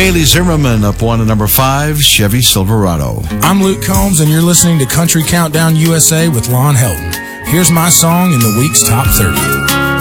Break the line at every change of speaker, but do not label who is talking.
Haley Zimmerman up one at number 5, Chevy Silverado.
I'm Luke Combs, and you're listening to Country Countdown USA with Lon Helton. Here's my song in the week's top 30.